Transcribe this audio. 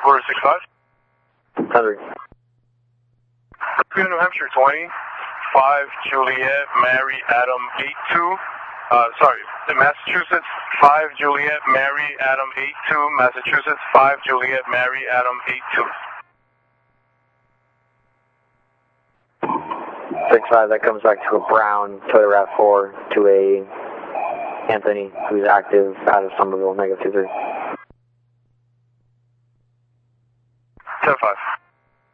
Henry. New Hampshire 20, 5 Juliet, Mary, Adam, 82. Massachusetts, 5 Juliet, Mary, Adam, 82. Massachusetts, 5 Juliet, Mary, Adam, 82. 6-5, that comes back to a Brown, Toyota RAV4, to a Anthony, who's active out of Somerville, -23.